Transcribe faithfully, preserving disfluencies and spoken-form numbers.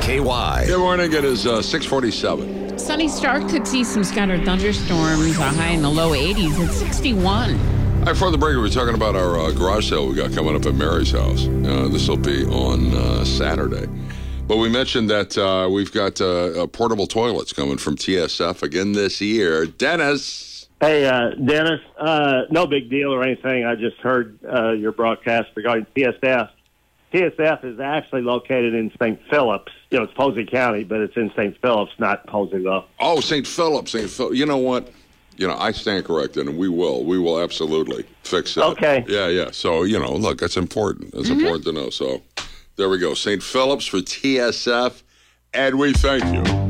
K Y. Good morning. It is uh, six forty-seven. Sunny start, could see some scattered thunderstorms, a high in the low eighties at sixty-one. All right, before the break, we were talking about our uh, garage sale we got coming up at Mary's house. Uh, this will be on uh, Saturday. But we mentioned that uh, we've got uh, uh, portable toilets coming from T S F again this year. Dennis. Hey, uh, Dennis, uh, no big deal or anything. I just heard uh, your broadcast regarding T S F. T S F is actually located in Saint Phillips. You know, it's Posey County, but it's in Saint Phillips, not Poseyville. Oh, Saint Philip, Saint Philip. You know what? You know, I stand corrected, and we will. We will absolutely fix that. Okay. Yeah, yeah. So, you know, look, that's important. That's mm-hmm. important to know. So, there we go. Saint Phillips for T S F, and we thank you.